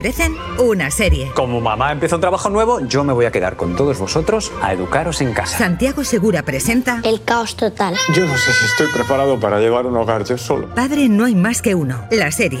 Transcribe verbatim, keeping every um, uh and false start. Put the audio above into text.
Merecen una serie. Como mamá empieza un trabajo nuevo, yo me voy a quedar con todos vosotros a educaros en casa. Santiago Segura presenta El caos total. Yo no sé si estoy preparado para llevar un hogar yo solo. Padre no hay más que uno, la serie.